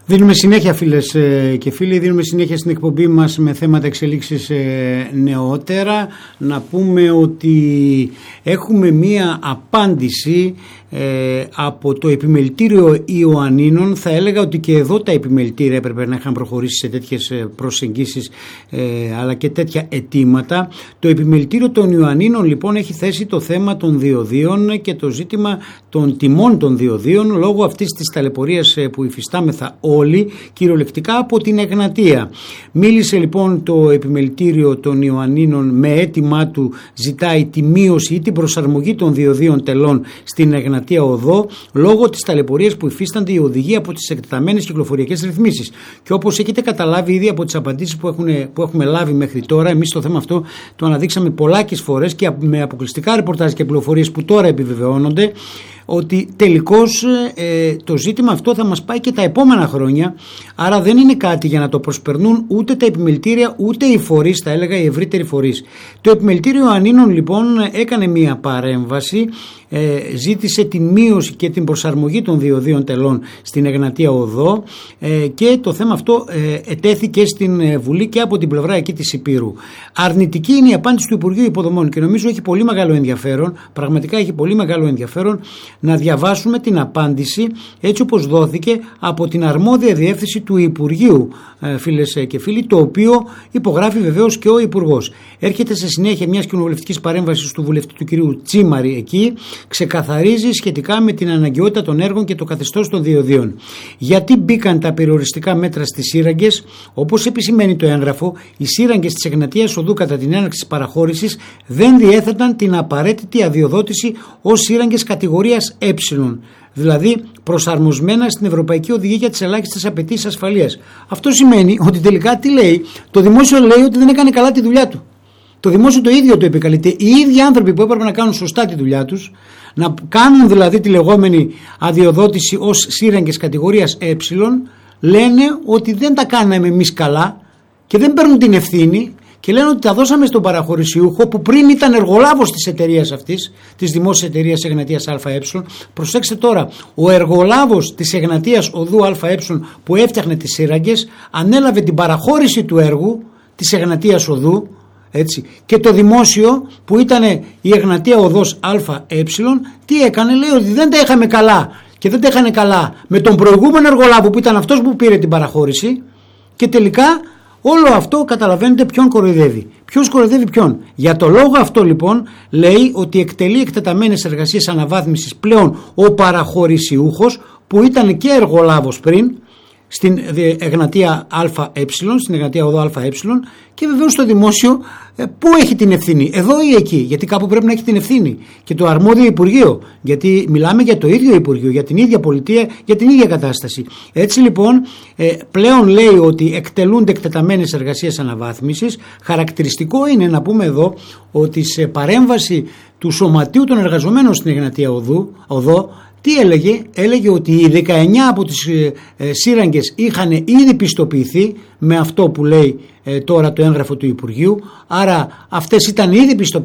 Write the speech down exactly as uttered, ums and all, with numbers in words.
Δίνουμε συνέχεια, φίλες και φίλοι, δίνουμε συνέχεια στην εκπομπή μας με θέματα εξελίξεις νεότερα. Να πούμε ότι έχουμε μία απάντηση ε, από το επιμελητήριο Ιωαννίνων. Θα έλεγα ότι και εδώ τα επιμελητήρια έπρεπε να είχαν προχωρήσει σε τέτοιες προσεγγίσεις ε, αλλά και τέτοια αιτήματα. Το επιμελητήριο των Ιωαννίνων λοιπόν έχει θέσει το θέμα των διοδίων και το ζήτημα των τιμών των διοδίων λόγω αυτής της ταλαιπωρίας που υφιστάμεθα όλοι, κυριολεκτικά από την Εγνατία. Μίλησε λοιπόν το επιμελητήριο των Ιωαννίνων, με αίτημά του ζητάει τη μείωση ή την προσαρμογή των διοδίων τελών στην Εγνατία Οδό λόγω της ταλαιπωρίας που υφίστανται οι οδηγοί από τις εκτεταμένες κυκλοφοριακές ρυθμίσεις. Και όπως έχετε καταλάβει ήδη από τις απαντήσεις που, έχουν, που έχουμε λάβει μέχρι τώρα, εμείς το θέμα αυτό το αναδείξαμε πολλάκις φορές και με αποκλειστικά ρεπορτάζ και πληροφορίες που τώρα επιβεβαιώνονται, ότι τελικώς ε, το ζήτημα αυτό θα μας πάει και τα επόμενα χρόνια, άρα δεν είναι κάτι για να το προσπερνούν ούτε τα επιμελητήρια ούτε οι φορείς, θα έλεγα οι ευρύτεροι φορείς. Το επιμελητήριο Ιωαννίνων λοιπόν έκανε μία παρέμβαση, ε, ζήτησε την μείωση και την προσαρμογή των διοδίων τελών στην Εγνατία Οδό ε, και το θέμα αυτό ε, ετέθηκε στην Βουλή και από την πλευρά εκεί της Υπήρου. Αρνητική είναι η απάντηση του Υπουργείου Υποδομών και νομίζω έχει πολύ μεγάλο ενδιαφέρον, πραγματικά έχει πολύ μεγάλο ενδιαφέρον να διαβάσουμε την απάντηση έτσι όπως δόθηκε από την αρμόδια διεύθυνση του Υπουργείου, φίλες και φίλοι, το οποίο υπογράφει βεβαίως και ο Υπουργός. Έρχεται σε συνέχεια μιας κοινοβουλευτικής παρέμβασης του βουλευτή του κυρίου Τσίμαρη εκεί, ξεκαθαρίζει σχετικά με την αναγκαιότητα των έργων και το καθεστώς των διοδίων. Γιατί μπήκαν τα περιοριστικά μέτρα στις σύραγγες? Όπως επισημαίνει το έγγραφο, οι σύραγγες της Εγνατίας Οδού κατά την έναρξη της παραχώρησης δεν διέθεταν την απαραίτητη αδειοδότηση ως σύραγγες κατηγορίας Ε, δηλαδή προσαρμοσμένα στην Ευρωπαϊκή Οδηγία για τις ελάχιστες απαιτήσεις ασφαλείας. Αυτό σημαίνει ότι τελικά τι λέει? Το δημόσιο λέει ότι δεν έκανε καλά τη δουλειά του. Το δημόσιο το ίδιο το επικαλείται. Οι ίδιοι άνθρωποι που έπρεπε να κάνουν σωστά τη δουλειά τους, να κάνουν δηλαδή τη λεγόμενη αδειοδότηση ως σύραγγες κατηγορίας Ε, λένε ότι δεν τα κάναμε εμείς καλά και δεν παίρνουν την ευθύνη. Και λένε ότι τα δώσαμε στον παραχωρησιούχο που πριν ήταν εργολάβος της εταιρείας αυτής, της δημόσιας εταιρείας Εγνατίας ΑΕ. Προσέξτε τώρα, ο εργολάβος της Εγνατίας Οδού ΑΕ που έφτιαχνε τις σύραγγες ανέλαβε την παραχώρηση του έργου της Εγνατίας Οδού, έτσι, και το δημόσιο που ήταν η Εγνατία Οδός ΑΕ, τι έκανε? Λέει ότι δεν τα είχαμε καλά και δεν τα είχαν καλά με τον προηγούμενο εργολάβο που ήταν αυτός που πήρε την παραχώρηση και τελικά όλο αυτό καταλαβαίνετε ποιον κοροϊδεύει. Ποιος κοροϊδεύει ποιον? Για το λόγο αυτό λοιπόν λέει ότι εκτελεί εκτεταμένες εργασίες αναβάθμισης πλέον ο παραχωρησιούχος που ήταν και εργολάβος πριν στην Εγνατία ΑΕ, στην Εγνατία Οδό ΑΕ, και βεβαίως στο δημόσιο πού έχει την ευθύνη? Εδώ ή εκεί? Γιατί κάπου πρέπει να έχει την ευθύνη και το αρμόδιο Υπουργείο, γιατί μιλάμε για το ίδιο Υπουργείο, για την ίδια πολιτεία, για την ίδια κατάσταση. Έτσι λοιπόν πλέον λέει ότι εκτελούνται εκτεταμένες εργασίες αναβάθμισης. Χαρακτηριστικό είναι να πούμε εδώ ότι σε παρέμβαση του Σωματείου των Εργαζομένων στην Εγνατία Οδού, Οδό, τι έλεγε? Έλεγε ότι οι δεκαεννιά από τις ε, σύραγγες είχαν ήδη πιστοποιηθεί με αυτό που λέει ε, τώρα το έγγραφο του Υπουργείου, άρα αυτές ήταν ήδη πιστοποιημένες.